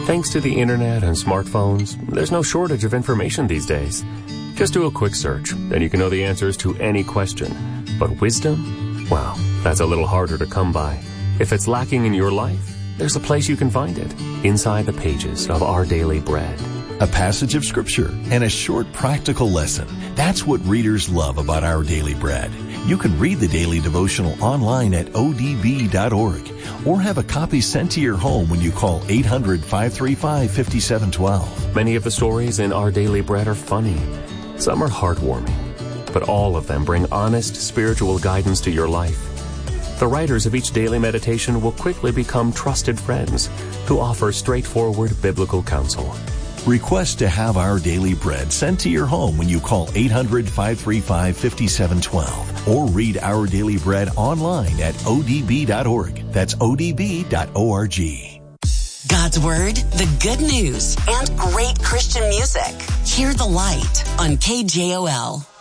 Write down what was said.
Thanks to the internet and smartphones, there's no shortage of information these days. Just do a quick search, then you can know the answers to any question. But wisdom? Well, that's a little harder to come by. If it's lacking in your life, there's a place you can find it, inside the pages of Our Daily Bread. A passage of Scripture and a short practical lesson. That's what readers love about Our Daily Bread. You can read the daily devotional online at odb.org or have a copy sent to your home when you call 800-535-5712. Many of the stories in Our Daily Bread are funny. Some are heartwarming. But all of them bring honest spiritual guidance to your life. The writers of each daily meditation will quickly become trusted friends who offer straightforward biblical counsel. Request to have Our Daily Bread sent to your home when you call 800-535-5712 or read Our Daily Bread online at odb.org. That's odb.org. God's Word, the good news, and great Christian music. Hear the light on KJOL.